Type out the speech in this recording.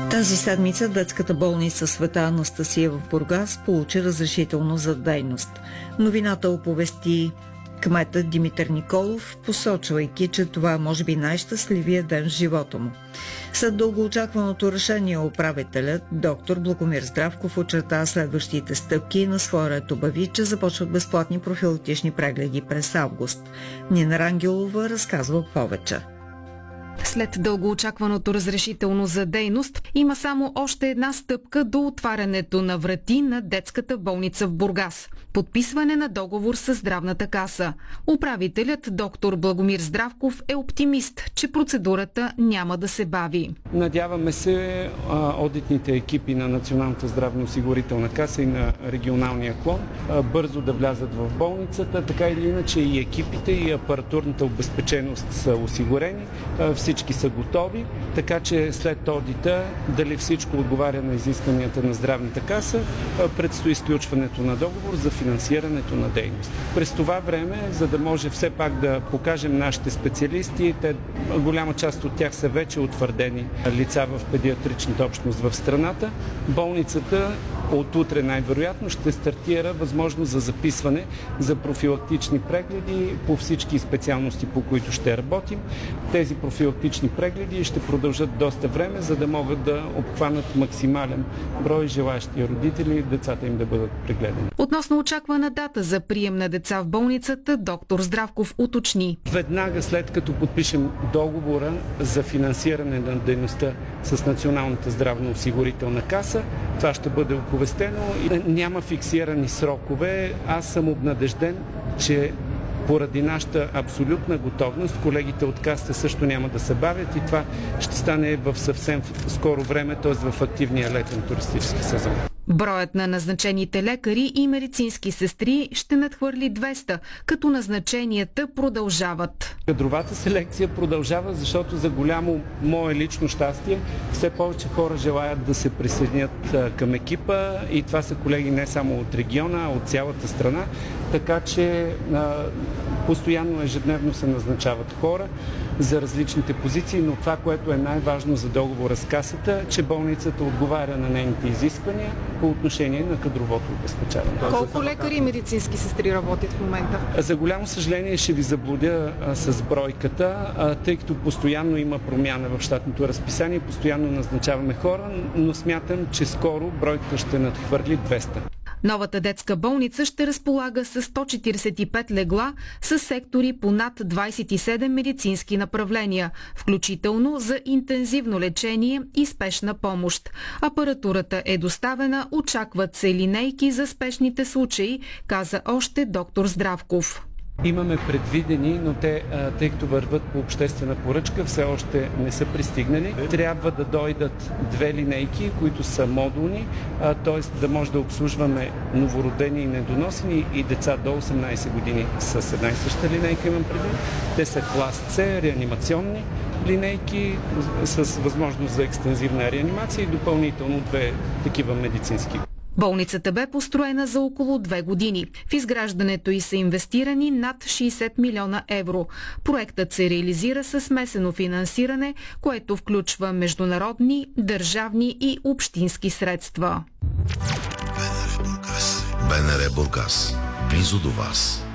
Тази седмица детската болница Света Анастасия в Бургас получи разрешително за дейност. Новината оповести кметът Димитър Николов, посочвайки, че това може би най-щастливия ден в живота му. След дългоочакваното решение управителят, доктор Благомир Здравков, очерта следващите стъпки и на своя ред обяви, че започват безплатни профилактични прегледи през август. Нина Рангелова разказва повече. След дългоочакваното разрешително за дейност, има само още една стъпка до отварянето на врати на детската болница в Бургас – подписване на договор с здравната каса. Управителят доктор Благомир Здравков е оптимист, че процедурата няма да се бави. Надяваме се одитните екипи на Националната здравноосигурителна каса и на регионалния клон бързо да влязат в болницата, така или иначе и екипите и апаратурната обезпеченост са осигурени. Всички са готови, така че след одита, дали всичко отговаря на изискванията на здравната каса, предстои сключването на договор за финансирането на дейност. През това време, за да може все пак да покажем нашите специалисти, голяма част от тях са вече утвърдени лица в педиатричната общност в страната, болницата от утре най-вероятно ще стартира възможност за записване за профилактични прегледи по всички специалности, по които ще работим. Тези профилактични прегледи ще продължат доста време, за да могат да обхванат максимален брой желащи родители и децата им да бъдат прегледани. Относно очаквана дата за прием на деца в болницата, доктор Здравков уточни. Веднага след като подпишем договора за финансиране на дейността с Националната здравноосигурителна каса, това ще бъде оповестено и няма фиксирани срокове. Аз съм обнадежден, че поради нашата абсолютна готовност, колегите от касата също няма да се бавят и това ще стане в съвсем скоро време, т.е. в активния летен туристически сезон. Броят на назначените лекари и медицински сестри ще надхвърли 200, като назначенията продължават. Кадровата селекция продължава, защото за голямо мое лично щастие все повече хора желаят да се присъединят към екипа и това са колеги не само от региона, а от цялата страна, така че постоянно ежедневно се назначават хора за различните позиции, но това, което е най-важно за договора с касата, че болницата отговаря на нейните изисквания по отношение на кадровото обезпечаване. Колко лекари и медицински сестри работят в момента? За голямо съжаление ще ви заблудя с бройката, тъй като постоянно има промяна в щатното разписание, постоянно назначаваме хора, но смятам, че скоро бройката ще надхвърли 200. Новата детска болница ще разполага с 145 легла с сектори по над 27 медицински направления, включително за интензивно лечение и спешна помощ. Апаратурата е доставена, очакват се линейки за спешните случаи, каза още доктор Здравков. Имаме предвидени, но те, тъй като върват по обществена поръчка, все още не са пристигнали. Трябва да дойдат 2 линейки, които са модулни, т.е. да може да обслужваме новородени и недоносени и деца до 18 години с една и съща линейка, имам предвид. Те са клас С, реанимационни линейки с възможност за екстензивна реанимация и допълнително 2 такива медицински. Болницата бе построена за около 2 години. В изграждането й са инвестирани над 60 милиона евро. Проектът се реализира със смесено финансиране, което включва международни, държавни и общински средства. БНР Бургас. Близо до вас.